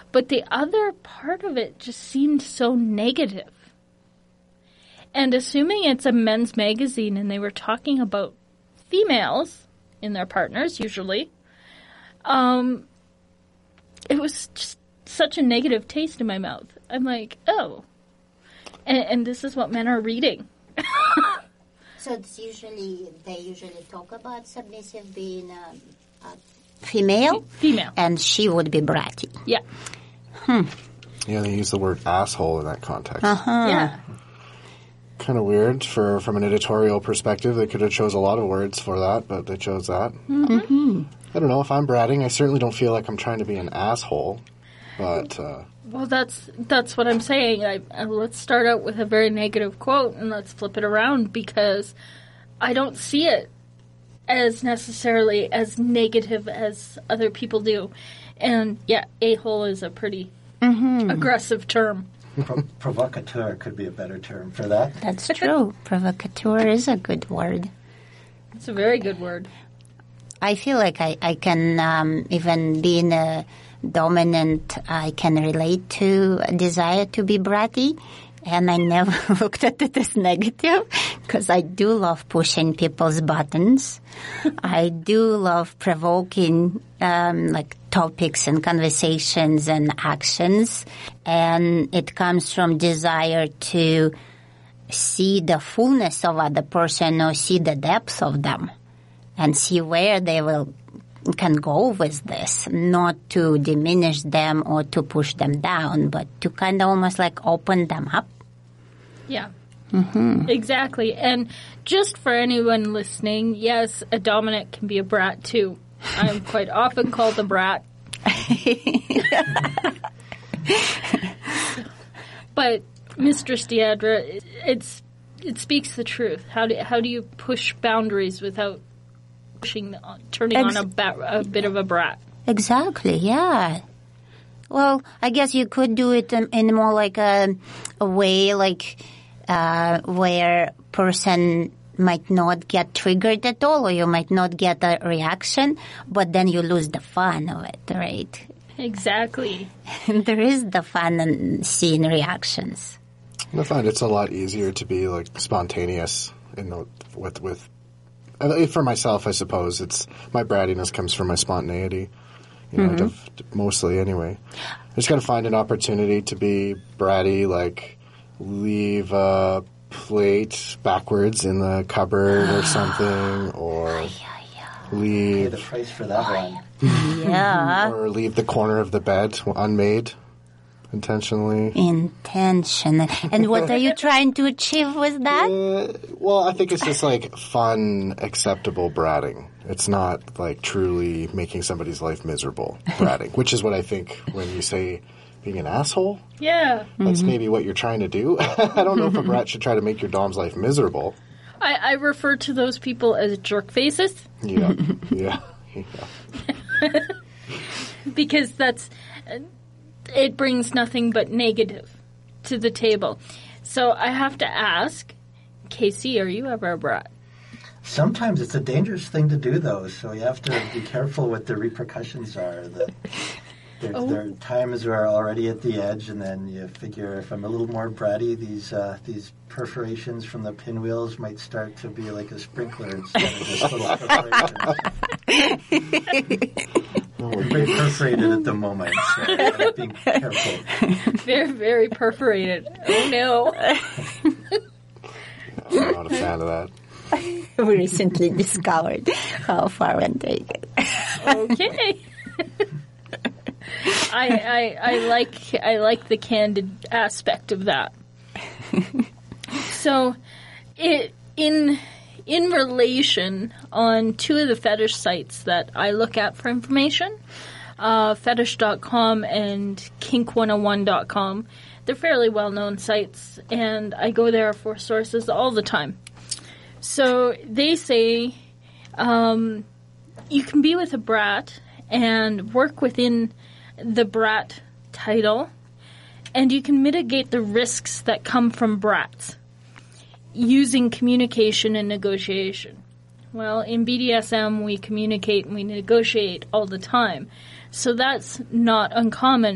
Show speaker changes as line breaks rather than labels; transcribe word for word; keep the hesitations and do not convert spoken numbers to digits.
But the other part of it just seemed so negative. And assuming it's a men's magazine and they were talking about females in their partners, usually, um, it was just such a negative taste in my mouth. I'm like, oh. And, and this is what men are reading.
So it's usually, they usually talk about submissive being um, a female?
Female.
And she would be bratty.
Yeah.
Hmm.
Yeah, they use the word asshole in that context.
Uh-huh.
Yeah.
Kind of weird for from an editorial perspective. They could have chose a lot of words for that, but they chose that.
Mm-hmm.
I don't know. If I'm bratting, I certainly don't feel like I'm trying to be an asshole. But uh,
well, that's that's what I'm saying. I, uh, let's start out with a very negative quote and let's flip it around, because I don't see it as necessarily as negative as other people do. And yeah, a-hole is a pretty mm-hmm. aggressive term.
Pro- provocateur could be a better term for that.
That's true. Provocateur is a good word.
It's a very good word.
I feel like I, I can, um, even being a dominant, I can relate to a desire to be bratty. And I never looked at it as negative, because I do love pushing people's buttons. I do love provoking, um, like topics and conversations and actions. And it comes from desire to see the fullness of other person or see the depth of them and see where they will can go with this, not to diminish them or to push them down, but to kind of almost like open them up.
Yeah,
mm-hmm.
exactly. And just for anyone listening, yes, a dominant can be a brat too. I'm quite often called a brat. But Mistress Deidre, it's it speaks the truth. How do how do you push boundaries without pushing, turning Ex- on a, ba- a bit of a brat?
Exactly. Yeah. Well, I guess you could do it in, in more like a, a way like uh, where person might not get triggered at all, or you might not get a reaction, but then you lose the fun of it, right?
Exactly.
There is the fun in seeing reactions.
I find it's a lot easier to be like spontaneous in the, with with. For myself, I suppose it's my brattiness comes from my spontaneity. You know, mm-hmm. mostly anyway. I just got to find an opportunity to be bratty, like leave a plate backwards in the cupboard or something, or leave
Pay the price for that one.
Yeah.
Or leave the corner of the bed unmade intentionally.
Intention. And what are you trying to achieve with that?
Uh, well, I think it's just like fun, acceptable bratting. It's not like truly making somebody's life miserable bratting, which is what I think when you say being an asshole.
Yeah.
That's
mm-hmm.
maybe what you're trying to do. I don't know if a brat should try to make your dom's life miserable.
I, I refer to those people as jerk faces.
Yeah. Yeah. Yeah.
Because that's... it brings nothing but negative to the table. So I have to ask, Casey, are you ever a brat?
Sometimes it's a dangerous thing to do, though, so you have to be careful what the repercussions are. The, there, oh. there are times where I'm already at the edge, and then you figure if I'm a little more bratty, these uh, these perforations from the pinwheels might start to be like a sprinkler instead of just little perforations. We're very perforated at the moment, so I'm being careful.
Very, very perforated. Oh, no.
I'm not a fan of that.
We recently discovered how far and take it.
Okay. I, I I like I like the candid aspect of that. So, it in in relation on two of the fetish sites that I look at for information, uh, fetish dot com and kink one oh one dot com. They're fairly well-known sites, and I go there for sources all the time. So they say um, you can be with a brat and work within the brat title, and you can mitigate the risks that come from brats using communication and negotiation. Well, in B D S M, we communicate and we negotiate all the time. So that's not uncommon